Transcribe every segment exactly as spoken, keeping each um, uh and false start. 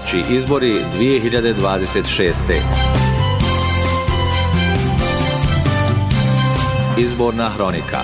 Opći izbori dvije hiljade dvadeset šeste. Izborna hronika.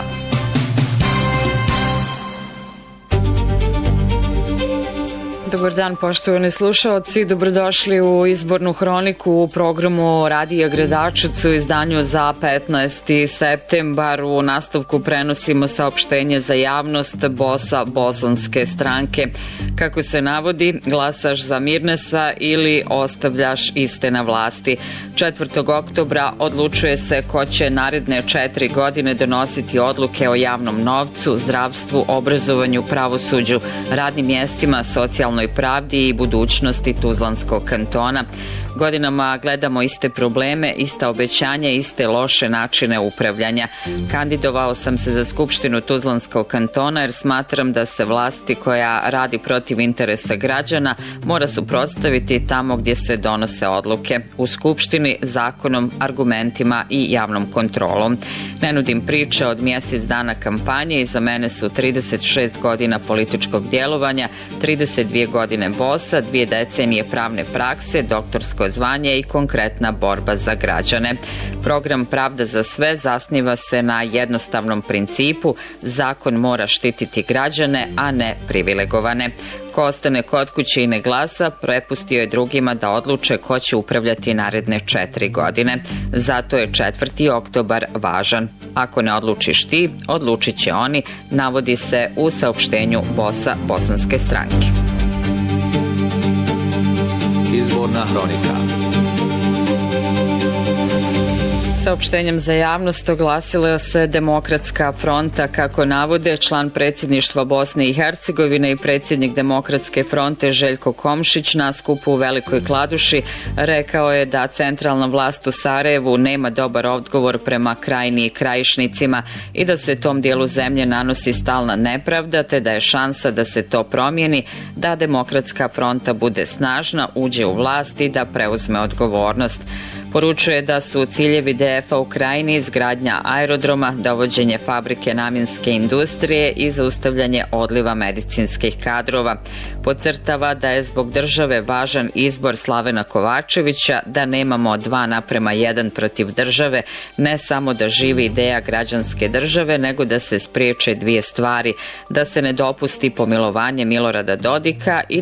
Dobar dan, poštovani slušaoci, dobrodošli u izbornu hroniku u programu Radija Gradačac u izdanju za petnaesti septembar. U nastavku prenosimo saopštenje za javnost bosa bosanske stranke. Kako se navodi, glasaš za Mirnesa ili ostavljaš iste na vlasti. četvrtog oktobra odlučuje se ko će naredne četiri godine donositi odluke o javnom novcu, zdravstvu, obrazovanju, pravosuđu, radnim mjestima, socijalnoj pravdi i budućnosti Tuzlanskog kantona. Godinama gledamo iste probleme, ista obećanja, iste loše načine upravljanja. Kandidovao sam se za Skupštinu Tuzlanskog kantona jer smatram da se vlasti koja radi protiv interesa građana mora suprotstaviti tamo gdje se donose odluke. U Skupštini zakonom, argumentima i javnom kontrolom. Ne nudim priče od mjesec dana kampanje, iza mene su trideset šest godina političkog djelovanja, trideset dvije godine bosa, dvije decenije pravne prakse, doktorsko zvanje i konkretna borba za građane. Program Pravda za sve zasniva se na jednostavnom principu: zakon mora štititi građane, a ne privilegovane. Ko ostane kod kuće i ne glasa, prepustio je drugima da odluče ko će upravljati naredne četiri godine. Zato je četvrti oktobar važan. Ako ne odlučiš ti, odlučit će oni, navodi se u saopštenju bosa bosanske stranke. Izborna hronika. Saopštenjem za javnost oglasila se Demokratska fronta. Kako navode, član predsjedništva Bosne i Hercegovine i predsjednik Demokratske fronte Željko Komšić na skupu u Velikoj Kladuši rekao je da centralna vlast u Sarajevu nema dobar odgovor prema Krajini i Krajišnicima i da se tom dijelu zemlje nanosi stalna nepravda, te da je šansa da se to promijeni, da Demokratska fronta bude snažna, uđe u vlast i da preuzme odgovornost. Poručuje da su ciljevi D F-a u Krajini izgradnja aerodroma, dovođenje fabrike namjenske industrije i zaustavljanje odliva medicinskih kadrova. Podcrtava da je zbog države važan izbor Slavena Kovačevića, da nemamo dva naprema jedan protiv države, ne samo da živi ideja građanske države, nego da se spriječe dvije stvari: da se ne dopusti pomilovanje Milorada Dodika i